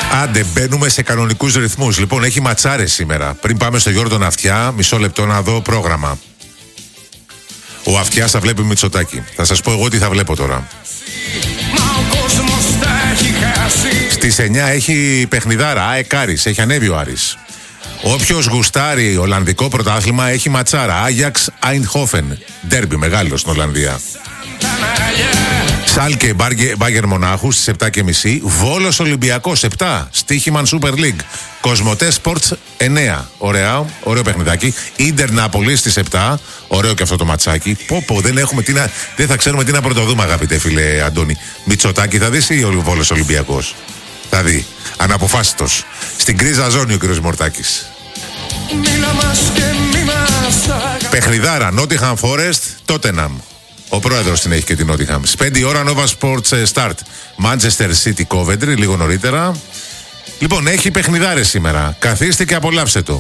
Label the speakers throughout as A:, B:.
A: Άντε, μπαίνουμε σε κανονικούς ρυθμούς. Λοιπόν, έχει ματσάρες σήμερα. Πριν πάμε στο Γιώργο τον Αυτιά, μισό λεπτό να δω πρόγραμμα. Ο Αυτιάς θα βλέπει Μητσοτάκη. Θα σας πω εγώ τι θα βλέπω τώρα. Στις 9 έχει παιχνιδάρα, ΑΕΚ Άρης, έχει ανέβει ο Άρης. Όποιος γουστάρει Ολλανδικό πρωτάθλημα έχει ματσάρα, Άγιαξ Αϊντχόφεν, ντέρμπι μεγάλο στην Ολλανδία. Σάλκε Μπάγκερ Μονάχου στις 7.30. Βόλος Ολυμπιακός 7. Στίχημαν Super League. Κοσμοτέ Sports 9. Ωραίο παιχνιδάκι. Ίντερ Νάπολη στις 7. Ωραίο και αυτό το ματσάκι. Δεν θα ξέρουμε τι να πρωτοδούμε, αγαπητέ φίλε Αντώνη. Μητσοτάκη θα δεις ή ο Βόλος Ολυμπιακός? Θα δει. Αναποφάσιστος. Στην κρίζα ζώνη ο κ. Μορτάκης. Παιχνιδάρα Nottingham Forest Tottenham. Ο πρόεδρος την έχει και την Nottingham. 5 ώρα Nova Sports Start. Manchester City Coventry, λίγο νωρίτερα. Λοιπόν, έχει παιχνιδάρες σήμερα. Καθίστε και απολαύστε το.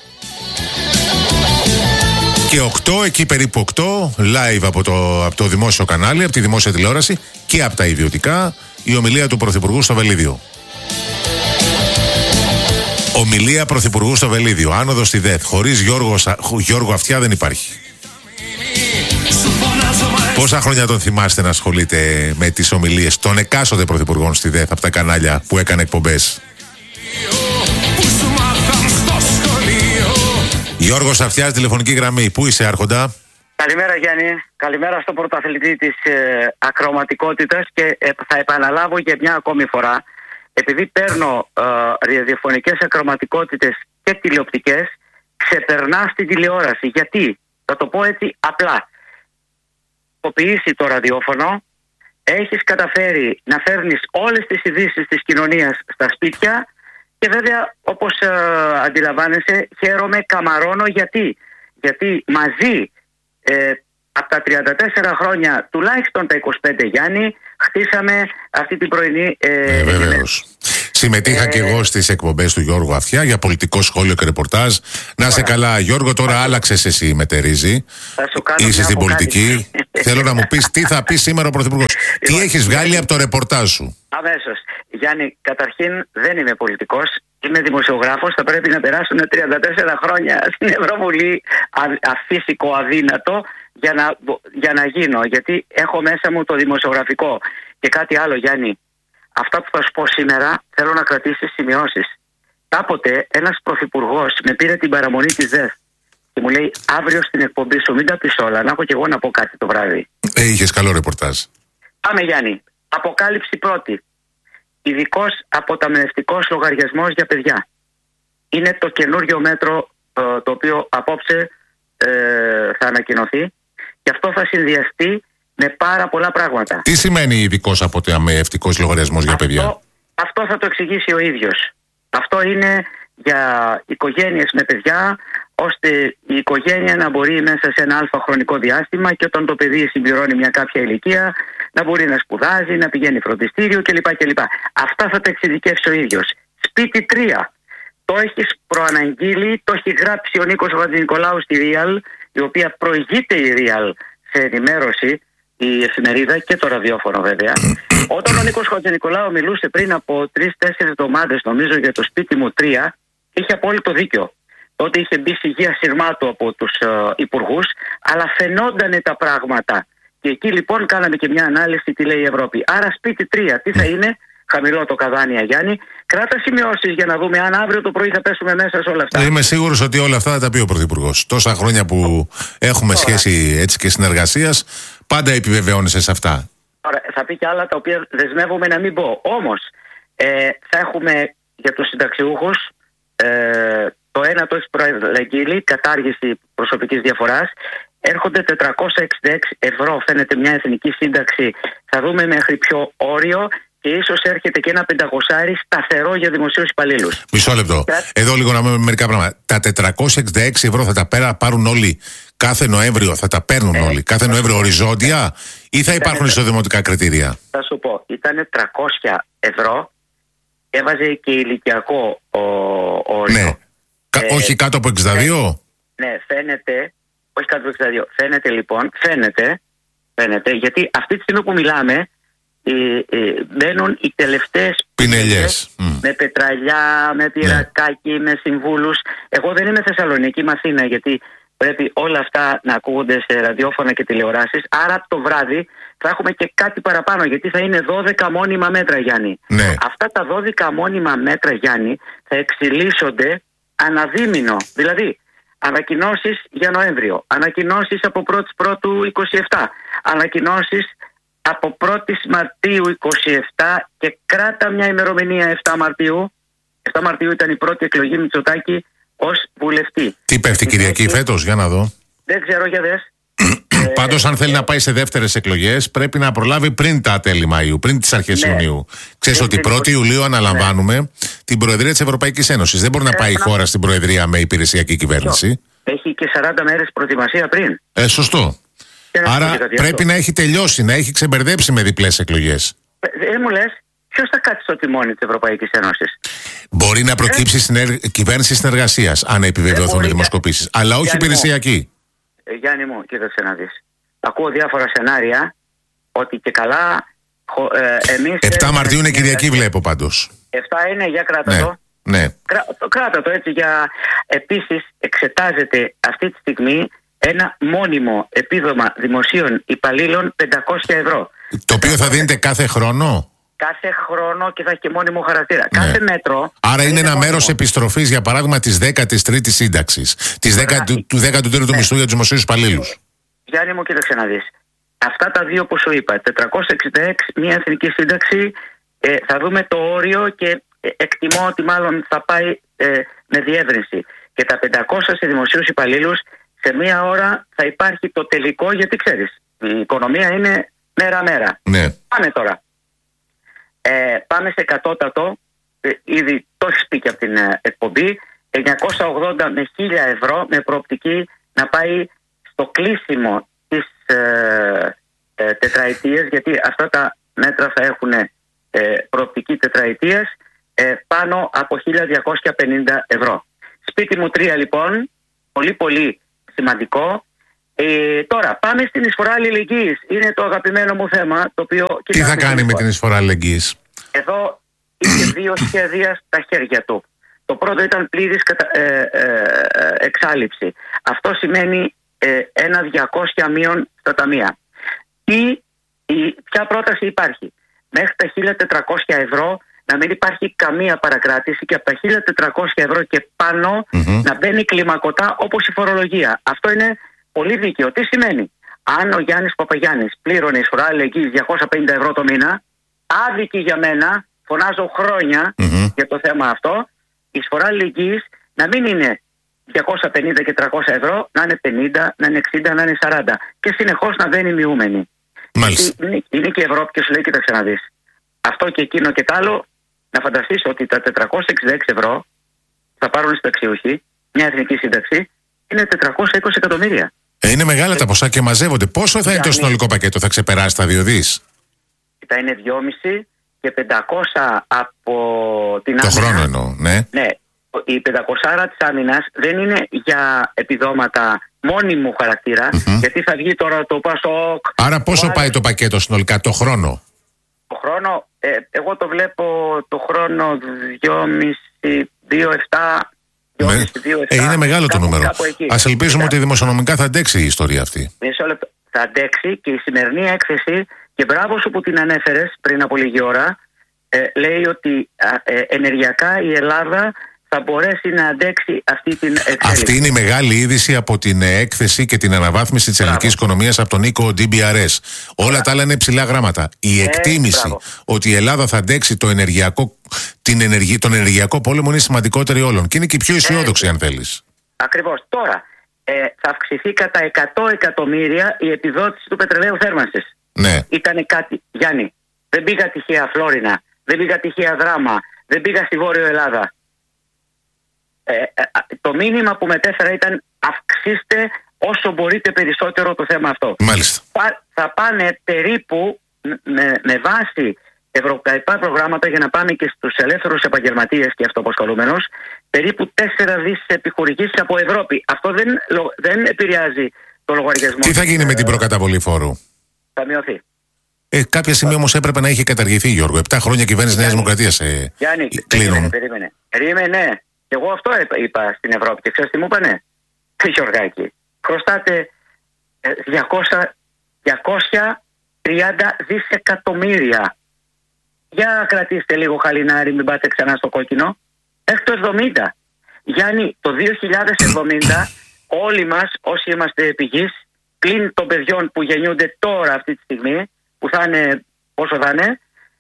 A: Και 8, εκεί περίπου 8, live από το δημόσιο κανάλι, από τη δημόσια τηλεόραση και από τα ιδιωτικά, η ομιλία του Πρωθυπουργού στο Βελίδιο. Ομιλία Πρωθυπουργού στο Βελίδιο. Άνοδος στη ΔΕΘ. Χωρίς Γιώργο Αυτιά δεν υπάρχει. Πόσα χρόνια τον θυμάστε να ασχολείται με τις ομιλίες των εκάστοτε πρωθυπουργών στη ΔΕΘ από τα κανάλια που έκανε εκπομπές? Γιώργος Αυτιάς, τηλεφωνική γραμμή. Πού είσαι, Άρχοντα?
B: Καλημέρα, Γιάννη. Καλημέρα στον πρωταθλητή της ακροματικότητας και θα επαναλάβω για μια ακόμη φορά, επειδή παίρνω ραδιοφωνικές ακροματικότητες και τηλεοπτικές, ξεπερνά στην τηλεόραση. Γιατί? Θα το πω έτσι απλά. Υποποιήσει το ραδιόφωνο, έχεις καταφέρει να φέρνεις όλες τις ειδήσεις της κοινωνίας στα σπίτια και βέβαια, όπως αντιλαμβάνεσαι, χαίρομαι, καμαρώνω. Γιατί μαζί από τα 34 χρόνια, τουλάχιστον τα 25, Γιάννη, χτίσαμε αυτή την πρωινή
A: βεβαίως. Συμμετείχα και εγώ στις εκπομπές του Γιώργου Αυτιά για πολιτικό σχόλιο και ρεπορτάζ. Να σε καλά, Γιώργο, τώρα άλλαξες εσύ, μετερίζει. Είσαι στην πολιτική. Θέλω να μου πεις τι θα πει σήμερα ο Πρωθυπουργός. Τι έχεις βγάλει από το ρεπορτάζ σου?
B: Αμέσως. Γιάννη, καταρχήν δεν είμαι πολιτικός. Είμαι δημοσιογράφος. Θα πρέπει να περάσουν 34 χρόνια στην Ευρωβουλή, αφύσικο, αδύνατο, για να γίνω. Γιατί έχω μέσα μου το δημοσιογραφικό. Και κάτι άλλο, Γιάννη. Αυτά που θα σου πω σήμερα θέλω να κρατήσεις σημειώσεις. Κάποτε ένας πρωθυπουργός με πήρε την παραμονή της ΔΕΘ και μου λέει: αύριο στην εκπομπή σου, μην τα πεις όλα, να έχω και εγώ να πω κάτι το βράδυ.
A: Είχες καλό ρεπορτάζ.
B: Πάμε, Γιάννη. Αποκάλυψη πρώτη. Ειδικός αποταμιευτικός λογαριασμός για παιδιά. Είναι το καινούριο μέτρο το οποίο απόψε θα ανακοινωθεί και αυτό θα συνδυαστεί με πάρα πολλά πράγματα. Τι σημαίνει ειδικός αποταμιευτικός λογαριασμός για παιδιά? Αυτό θα το εξηγήσει ο ίδιος. Αυτό είναι για οικογένειες με παιδιά, ώστε η οικογένεια να μπορεί μέσα σε ένα αλφα χρονικό διάστημα και όταν το παιδί συμπληρώνει μια κάποια ηλικία να μπορεί να σπουδάζει, να πηγαίνει φροντιστήριο κλπ. Αυτά θα τα εξειδικεύσει ο ίδιος. Σπίτι 3. Το έχεις προαναγγείλει, το έχει γράψει ο Νίκος Χατζηνικολάου στη Real, η οποία προηγείται η Real σε ενημέρωση, η εφημερίδα και το ραδιόφωνο βέβαια. Όταν ο Νίκος Χατζηνικολάου μιλούσε πριν από 3-4 εβδομάδες, νομίζω, για το σπίτι μου 3, είχε απόλυτο δίκιο. Τότε είχε μπει σιγεία σειρμάτου από τους υπουργούς, αλλά φαινόντανε τα πράγματα. Και εκεί λοιπόν κάναμε και μια ανάλυση τι λέει η Ευρώπη. Άρα σπίτι 3, τι θα είναι? Χαμηλό το καδάνια, Γιάννη. Κράτα σημειώσεις για να δούμε αν αύριο το πρωί θα πέσουμε μέσα σε όλα αυτά. Είμαι σίγουρος ότι όλα αυτά θα τα πει ο Πρωθυπουργός. Τόσα χρόνια που έχουμε σχέση έτσι και συνεργασίας, πάντα επιβεβαιώνεσαι σε αυτά. Ωραία, θα πει και άλλα τα οποία δεσμεύομαι να μην πω. Όμως θα έχουμε για τους συνταξιούχους το ένα το έχει προαναγγείλει, κατάργηση προσωπικής διαφοράς. Έρχονται 466 ευρώ, φαίνεται μια εθνική σύνταξη. Θα δούμε μέχρι ποιο όριο. Και ίσως έρχεται και ένα 500 σταθερό για δημοσίους υπαλλήλους. Μισό λεπτό. Εδώ λίγο να πούμε μερικά πράγματα. Τα 466 ευρώ θα τα πάρουν όλοι κάθε Νοέμβριο? Θα τα παίρνουν όλοι κάθε Νοέμβριο οριζόντια ή θα υπάρχουν ισοδημοτικά κριτήρια? Θα σου πω. Ήταν 300 ευρώ. Έβαζε και ηλικιακό όριο. Ναι. Όχι κάτω από 62? Ναι, φαίνεται. Όχι κάτω από 62. Φαίνεται λοιπόν. Φαίνεται γιατί αυτή τη στιγμή που μιλάμε, μένουν οι τελευταίες
A: πινελιές.
B: Με πετραλιά, με πυρακάκι, με συμβούλους. Εγώ δεν είμαι Θεσσαλονίκη, είμαι Αθήνα, γιατί πρέπει όλα αυτά να ακούγονται σε ραδιόφωνα και τηλεοράσεις. Άρα το βράδυ θα έχουμε και κάτι παραπάνω, γιατί θα είναι 12 μόνιμα μέτρα, Γιάννη.
A: Ναι.
B: Αυτά τα 12 μόνιμα μέτρα, Γιάννη, θα εξελίσσονται αναδίμηνο. Δηλαδή, ανακοινώσεις για Νοέμβριο, ανακοινώσεις από 1η Πρώτου 27, ανακοινώσεις από 1η Μαρτίου 27 και κράτα μια ημερομηνία 7 Μαρτίου. 7 Μαρτίου ήταν η πρώτη εκλογή Μητσοτάκη ως βουλευτή.
A: Τι πέφτει Κυριακή φέτος, για να δω.
B: Δεν ξέρω, για δες.
A: Πάντως, αν θέλει να πάει σε δεύτερες εκλογές, πρέπει να προλάβει πριν τα τέλη Μαΐου, πριν τις αρχές Ιουνίου. Ξέρεις ότι 1η Ιουλίου αναλαμβάνουμε την Προεδρία της Ευρωπαϊκής Ένωσης. Δεν μπορεί να πάει η χώρα στην Προεδρία με υπηρεσιακή κυβέρνηση.
B: Έχει και 40 μέρες προετοιμασία πριν.
A: Σωστό. Άρα πρέπει να έχει τελειώσει, να έχει ξεμπερδέψει με διπλές εκλογές.
B: Δεν μου λες, ποιος θα κάτσει στο τιμόνι της Ευρωπαϊκής Ένωσης?
A: Μπορεί να προκύψει κυβέρνηση συνεργασίας, αν επιβεβαιωθούν οι δημοσκοπήσεις, αλλά όχι υπηρεσιακή.
B: Γιάννη μου, κοίταξε να δεις. Ακούω διάφορα σενάρια ότι και καλά εμείς...
A: 7 Μαρτίου είναι Κυριακή, βλέπω πάντως.
B: 7 είναι, για κράτα το.
A: Ναι.
B: Κράτα το έτσι. Επίσης εξετάζεται αυτή τη στιγμή ένα μόνιμο επίδομα δημοσίων υπαλλήλων 500 ευρώ.
A: Το οποίο θα δίνεται κάθε χρόνο.
B: Κάθε χρόνο και θα έχει και μόνιμο χαρακτήρα. Ναι. Κάθε μέτρο.
A: Άρα είναι ένα μέρος επιστροφής, για παράδειγμα, της 13ης σύνταξης, του 13ου μισθού για τους δημοσίους υπαλλήλους.
B: Γιάννη μου, κοίταξε να δεις. Αυτά τα δύο που σου είπα, 466, μια εθνική σύνταξη, θα δούμε το όριο και εκτιμώ ότι μάλλον θα πάει με διεύρυνση. Και τα 500 σε δημοσίους υπαλλήλους, σε μία ώρα θα υπάρχει το τελικό, γιατί ξέρεις, η οικονομία είναι μέρα-μέρα.
A: Ναι.
B: Πάμε τώρα. Πάμε σε κατώτατο, ήδη το έχεις πει και από την εκπομπή, 980 με 1000 ευρώ, με προοπτική να πάει στο κλείσιμο της τετραετίας, γιατί αυτά τα μέτρα θα έχουν προοπτική τετραετίας, πάνω από 1250 ευρώ. Σπίτι μου 3 λοιπόν, πολύ πολύ σημαντικό. Τώρα πάμε στην εισφορά αλληλεγγύης. Είναι το αγαπημένο μου θέμα, το οποίο...
A: Τι θα κάνει με την εισφορά αλληλεγγύης?
B: Εδώ είχε δύο σχέδια στα χέρια του. Το πρώτο ήταν πλήρης εξάλειψη. Αυτό σημαίνει ένα 200 μείον στα ταμεία. Ποια πρόταση υπάρχει? Μέχρι τα 1.400 ευρώ να μην υπάρχει καμία παρακράτηση και από τα 1.400 ευρώ και πάνω να μπαίνει κλιμακωτά όπως η φορολογία. Αυτό είναι πολύ δίκαιο. Τι σημαίνει? Αν ο Γιάννης Παπαγιάννης πλήρωνε εισφορά αλληλεγγύης 250 ευρώ το μήνα, άδικη για μένα, φωνάζω χρόνια για το θέμα αυτό, η εισφορά αλληλεγγύης να μην είναι 250 και 300 ευρώ, να είναι 50, να είναι 60, να είναι 40 και συνεχώς να μπαίνει μειούμενη. Είναι και η Ευρώπη και σου λέει, κοίταξε να δεις, αυτό και εκείνο και τ' άλλο, να φανταστείς ότι τα 466 ευρώ θα πάρουν οι συνταξιούχοι, μια εθνική σύνταξη, είναι 420 εκατομμύρια.
A: Είναι μεγάλα τα ποσά και μαζεύονται. Πόσο θα είναι το συνολικό πακέτο, θα ξεπεράσει τα 2 δις?
B: Θα είναι 2,5 και 500 από την
A: το
B: άμυνα.
A: Χρόνο εννοώ, ναι.
B: Ναι. Η 500 της άμυνας δεν είναι για επιδόματα μόνιμου χαρακτήρα, γιατί θα βγει τώρα το ΠΑΣΟΚ.
A: Άρα πόσο πάει το πακέτο συνολικά, το χρόνο?
B: Το χρόνο, εγώ το βλέπω το χρόνο 2,5, 2,7.
A: Είναι μεγάλο το νούμερο. Ας ελπίζουμε ότι δημοσιονομικά θα αντέξει η ιστορία αυτή.
B: Μισό λεπτό. Θα αντέξει και η σημερινή έκθεση, και μπράβο σου που την ανέφερες πριν από λίγη ώρα, λέει ότι ενεργειακά η Ελλάδα θα μπορέσει να αντέξει αυτή την εξέλιξη.
A: Αυτή είναι η μεγάλη είδηση από την έκθεση και την αναβάθμιση της ελληνικής οικονομίας από τον Νίκο DBRS. Όλα τα άλλα είναι ψηλά γράμματα. Η εκτίμηση ότι η Ελλάδα θα αντέξει τον ενεργειακό πόλεμο είναι σημαντικότερη όλων. Και είναι και πιο αισιόδοξη, αν θέλεις.
B: Ακριβώς. Τώρα θα αυξηθεί κατά 100 εκατομμύρια η επιδότηση του πετρελαίου θέρμανσης.
A: Ναι.
B: Ήτανε κάτι, Γιάννη, δεν πήγα τυχαία Φλόρινα, δεν πήγα τυχαία Δράμα, δεν πήγα στη Βόρειο Ελλάδα. Το μήνυμα που μετέφερα ήταν αυξήστε όσο μπορείτε περισσότερο το θέμα αυτό.
A: Μάλιστα.
B: Θα πάνε περίπου με βάση ευρωπαϊκά προγράμματα, για να πάμε και στους ελεύθερους επαγγελματίες και αυτοαπασχολούμενους, περίπου 4 δις επιχορηγήσεις από Ευρώπη. Αυτό δεν επηρεάζει το λογαριασμό.
A: Τι θα γίνει με την προκαταβολή φόρου?
B: Θα μειωθεί.
A: Κάποια στιγμή όμως έπρεπε να είχε καταργηθεί, Γιώργο. 7 χρόνια κυβέρνηση Νέας Δημοκρατίας κλείνουν.
B: Περίμενε. Και εγώ αυτό είπα στην Ευρώπη. Και ξέρεις τι μου είπανε? Γιωργάκη, χρωστάτε 230 δισεκατομμύρια. Για κρατήστε λίγο χαλινάρι, μην πάτε ξανά στο κόκκινο. Μέχρι το 70. Γιάννη, το 2070 όλοι μας όσοι είμαστε επί γης, πλην των παιδιών που γεννιούνται τώρα αυτή τη στιγμή, που θα είναι όσο θα είναι,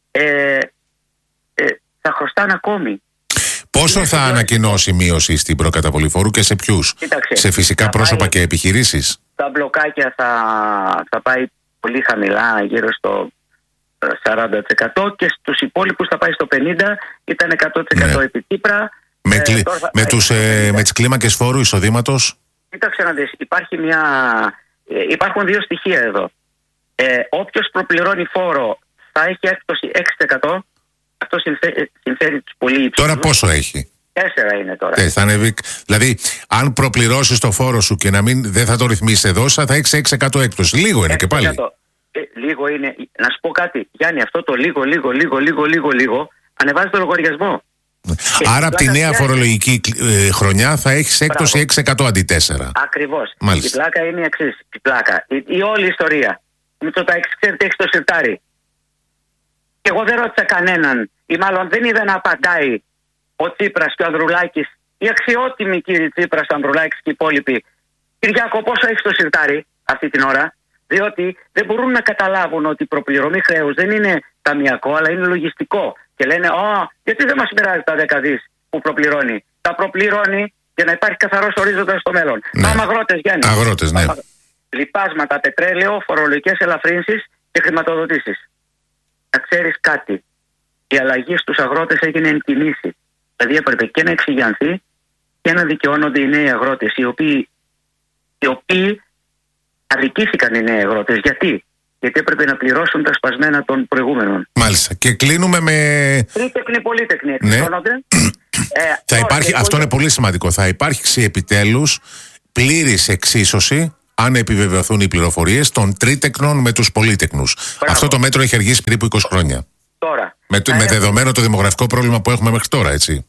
B: θα χρωστάνε ακόμη.
A: Πόσο θα ανακοινώσει μείωση στην προκαταβολή φόρου και σε ποιους?
B: Κοίταξε,
A: σε φυσικά πρόσωπα και επιχειρήσεις?
B: Τα μπλοκάκια θα πάει πολύ χαμηλά, γύρω στο 40%, και στους υπόλοιπους θα πάει στο 50%, ήταν 100% επί Κύπρα.
A: Με τις κλίμακες φόρου εισοδήματος.
B: Κοίταξε να δεις, υπάρχουν δύο στοιχεία εδώ. Όποιος προπληρώνει φόρο θα έχει έκπτωση 6%. Αυτό συμφέρει τους πολύ υψηλούς.
A: Τώρα πόσο έχει?
B: 4 είναι τώρα.
A: Θα ανεβεί, δηλαδή, αν προπληρώσεις το φόρο σου και δεν θα το ρυθμίσεις εδώ, θα έχεις 6% έκπτωση. Λίγο είναι και πάλι.
B: Λίγο είναι. Να σου πω κάτι, Γιάννη, αυτό το λίγο ανεβάζει το λογαριασμό.
A: Άρα από τη νέα φορολογική χρονιά θα έχεις έκπτωση 6% αντί 4.
B: Ακριβώς. Η πλάκα είναι η εξής. Η όλη ιστορία. Μητσοτάκης, ξέρετε, έχει το σιρτάρι. Και εγώ δεν ρώτησα κανέναν, ή μάλλον δεν είδα να απαντάει ο Τσίπρας και ο Ανδρουλάκης, οι αξιότιμοι κύριοι Τσίπρας, Ανδρουλάκης και οι υπόλοιποι. Κυριάκο, πόσο έχει το σιρτάρι αυτή την ώρα? Διότι δεν μπορούν να καταλάβουν ότι η προπληρωμή χρέους δεν είναι ταμιακό, αλλά είναι λογιστικό. Και λένε, γιατί δεν μας μοιράζει τα 10 δις που προπληρώνει? Τα προπληρώνει για να υπάρχει καθαρός ορίζοντας στο μέλλον.
A: Ναι.
B: Πάμε αγρότες, Γιάννη.
A: Αγρότες, ναι.
B: Λιπάσματα, πετρέλαιο, φορολογικές ελαφρύνσεις και χρηματοδοτήσεις. Να ξέρεις κάτι, η αλλαγή στους αγρότες έγινε εν κινήσει. Δηλαδή έπρεπε και να εξηγιανθεί και να δικαιώνονται οι νέοι αγρότες, οι οποίοι αδικήθηκαν οι νέοι αγρότες. Γιατί έπρεπε να πληρώσουν τα σπασμένα των προηγούμενων.
A: Μάλιστα. Και κλείνουμε με...
B: Τρίτεκνοι, πολύτεκνοι εξισώνονται.
A: Θα υπάρχει, αυτό είναι πολύ σημαντικό. Θα υπάρξει επιτέλους πλήρης εξίσωση, αν επιβεβαιωθούν οι πληροφορίες, των τρίτεκνων με τους πολύτεκνους. Αυτό το μέτρο έχει αργήσει περίπου 20 χρόνια.
B: Τώρα.
A: Με δεδομένο το δημογραφικό πρόβλημα που έχουμε μέχρι τώρα, έτσι.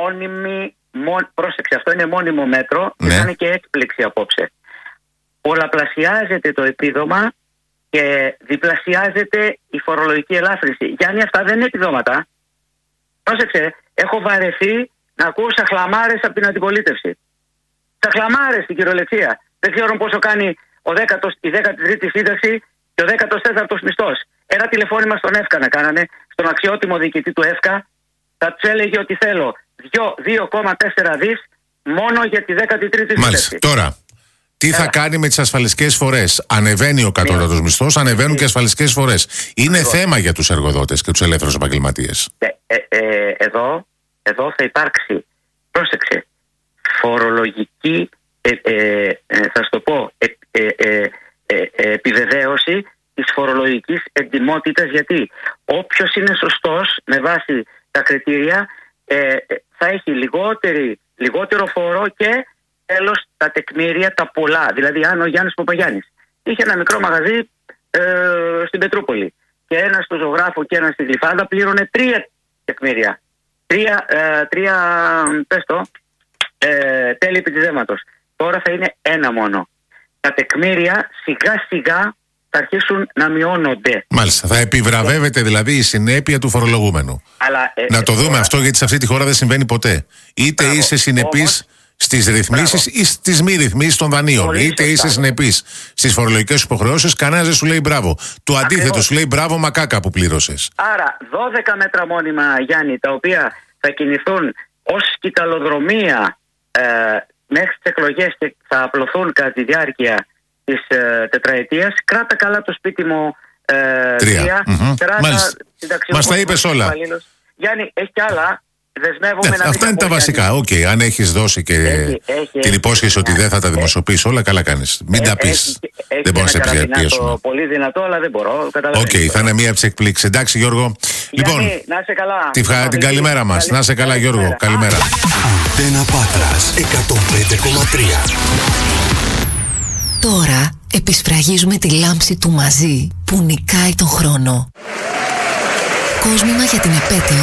B: Πρόσεξε, αυτό είναι μόνιμο μέτρο, και θα είναι και έκπληξη απόψε. Πολλαπλασιάζεται το επίδομα και διπλασιάζεται η φορολογική ελάφρυνση. Γιάννη, αυτά δεν είναι επιδόματα. Πρόσεξε, έχω βαρεθεί να ακούω σαχλαμάρες από την αντιπολίτευση. Σαχλαμάρες στην κυριολεξία. Δεν ξέρουν πόσο κάνει η 13η σύνταξη και ο 14ος μισθός. Ένα τηλεφώνημα στον ΕΦΚΑ να κάνανε, στον αξιότιμο διοικητή του ΕΦΚΑ, θα τους έλεγε ότι θέλω 2,4 δις μόνο για τη 13η σύνταξη.
A: Μάλιστα. Τώρα, τι θα κάνει με τις ασφαλιστικές φορές? Ανεβαίνει ο κατώτατος μισθός, ανεβαίνουν και ασφαλιστικές φορές. Είναι θέμα για τους εργοδότες και τους ελεύθερους επαγγελματίες.
B: Εδώ θα υπάρξει, πρόσεξε, φορολογική, θα σου το πω, επιβεβαίωση της φορολογικής εντιμότητας. Γιατί όποιος είναι σωστός με βάση τα κριτήρια θα έχει λιγότερο φόρο και τέλος τα τεκμήρια τα πολλά. Δηλαδή αν ο Γιάννης Παπαγιάννης είχε ένα μικρό μαγαζί στην Πετρούπολη και ένα στο Ζωγράφο και ένα στη Γλυφάδα, πλήρωνε 3 τεκμήρια. Τρία τέλη επιτιδέματος. Τώρα θα είναι ένα μόνο. Τα τεκμήρια σιγά σιγά θα αρχίσουν να μειώνονται.
A: Μάλιστα. Θα επιβραβεύεται δηλαδή η συνέπεια του φορολογούμενου.
B: Αλλά,
A: να το δούμε αυτό, γιατί σε αυτή τη χώρα δεν συμβαίνει ποτέ. Είτε είσαι συνεπής στις ρυθμίσεις ή στις μη ρυθμίσεις των δανείων. Είτε είσαι συνεπής στις φορολογικές υποχρεώσεις, κανένας δεν σου λέει μπράβο. Το αντίθετο, σου λέει μπράβο μακάκα που πλήρωσες.
B: Άρα 12 μέτρα μόνιμα, Γιάννη, τα οποία θα κινηθούν ως σκυταλοδρομία μέχρι τις εκλογές και θα απλωθούν κατά τη διάρκεια της τετραετίας. Κράτα καλά το σπίτι μου 3.
A: Μας τα είπες όλα.
B: Γιάννη, έχει κι άλλα.
A: Αυτά είναι τα βασικά. Αν έχεις δώσει και την υπόσχεση ότι δεν θα τα δημοσιοποιείς όλα, καλά κάνεις. Μην τα πεις. Δεν μπορώ να σε πιέσουμε.
B: Πολύ δυνατό, αλλά δεν μπορώ.
A: Θα είναι μία από τις εκπλήξεις. Εντάξει, Γιώργο. Λοιπόν,
B: να είσαι καλά.
A: Την καλημέρα μας. Να είσαι καλά, Γιώργο. Καλημέρα.
C: Αντένα Πάτρας 105,3.
D: Τώρα
C: επισφραγίζουμε τη λάμψη του μαζί που νικάει τον χρόνο. Κόσμημα για την επέτειο.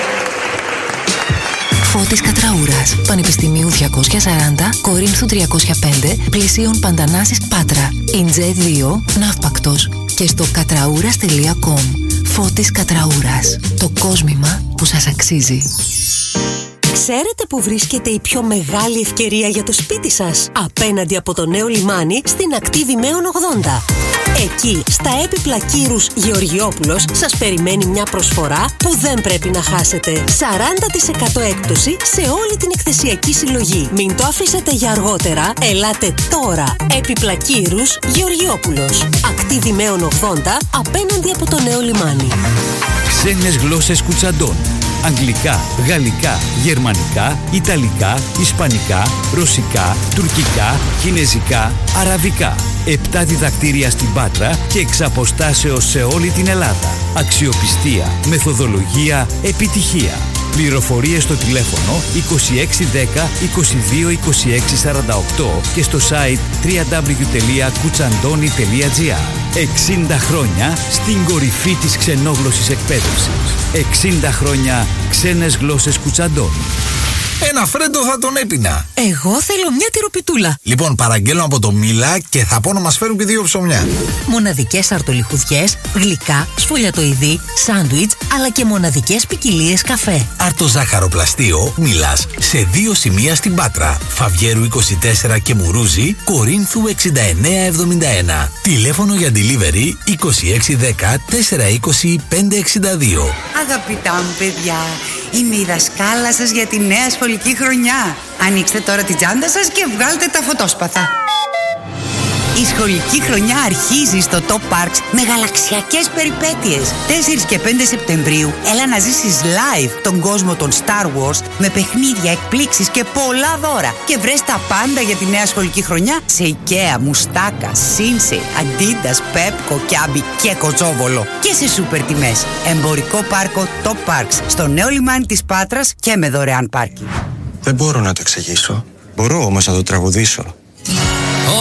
C: Φώτης Κατραούρας, Πανεπιστημίου 240, Κορίνθου 305, Πλησίων Παντανάσης Πάτρα, Ιντζέ 2, Ναύπακτος και στο κατραούρας.com. Φώτης Κατραούρας, το κόσμημα που σας αξίζει.
D: Ξέρετε που βρίσκεται η πιο μεγάλη ευκαιρία για το σπίτι σας? Απέναντι από το νέο λιμάνι στην ακτή Δημαίων 80. Εκεί, στα έπιπλα Κύρους Γεωργιόπουλος, σας περιμένει μια προσφορά που δεν πρέπει να χάσετε. 40% έκπτωση σε όλη την εκθεσιακή συλλογή. Μην το αφήσετε για αργότερα. Ελάτε τώρα. Έπιπλα Κύρους Γεωργιόπουλος. Ακτή Δημαίων 80, απέναντι από το νέο λιμάνι.
E: Ξένες γλώσσες Κουτσαντών. Αγγλικά, γαλλικά, γερμανικά, ιταλικά, ισπανικά, ρωσικά, τουρκικά, κινεζικά, αραβικά. 7 διδακτήρια στην Πάτρα και εξ αποστάσεως σε όλη την Ελλάδα. Αξιοπιστία, μεθοδολογία, επιτυχία. Πληροφορίες στο τηλέφωνο 2610 22 26 48 και στο site www.kuchandoni.gr. 60 χρόνια στην κορυφή της ξενόγλωσσης εκπαίδευσης. 60 χρόνια ξένες γλώσσες Κουτσαντών.
F: Ένα φρέντο θα τον έπινα.
G: Εγώ θέλω μια τυροπιτούλα.
F: Λοιπόν, παραγγέλνω από το Μίλα και θα πω να μας φέρουν και 2 ψωμιά.
G: Μοναδικές αρτολιχουδιές, γλυκά, σφολιατοειδή, σάντουιτς, αλλά και μοναδικές ποικιλίες καφέ.
F: Αρτοζάχαροπλαστείο Μίλας σε 2 σημεία στην Πάτρα. Φαβιέρου 24 και Μουρούζι, Κορίνθου 6971. Τηλέφωνο για delivery 2610 420 562.
H: Αγαπητά μου παιδιά, είμαι η δασκάλα σας για τη νέα σχολική χρονιά. Ανοίξτε τώρα την τσάντα σας και βγάλτε τα φωτόσπαθα. Η σχολική χρονιά αρχίζει στο Top Parks με γαλαξιακές περιπέτειες. 4 και 5 Σεπτεμβρίου έλα να ζήσεις live τον κόσμο των Star Wars με παιχνίδια, εκπλήξεις και πολλά δώρα. Και βρες τα πάντα για τη νέα σχολική χρονιά σε IKEA, Μουστάκα, Σίνσεϊ, Αντίντας, Πέπκο, Κιάμπι και Κοτσόβολο. Και σε σούπερ τιμές. Εμπορικό πάρκο Top Parks στο νέο λιμάνι της Πάτρας και με δωρεάν πάρκινγκ.
I: Δεν μπορώ να το εξηγήσω. Μπορώ όμως να το τραγουδήσω.